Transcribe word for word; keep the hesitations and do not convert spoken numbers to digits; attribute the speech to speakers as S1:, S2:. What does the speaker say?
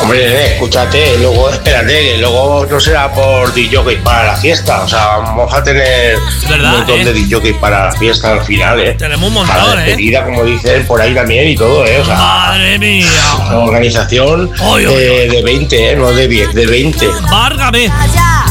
S1: Hombre, escúchate, luego espérate, que luego no será por D J para la fiesta. O sea, vamos a tener
S2: ¿verdad,
S1: un montón
S2: eh?
S1: de D J para la fiesta al final, ¿eh?
S2: Tenemos un montón,
S1: para la
S2: ¿eh?
S1: despedida, como dicen por ahí también y todo, ¿eh? O sea,
S2: ¡Madre mía!
S1: una organización
S2: Oy, oy,
S1: eh,
S2: oy.
S1: de veinte, ¿eh? No de diez, de veinte.
S2: ¡Várgame!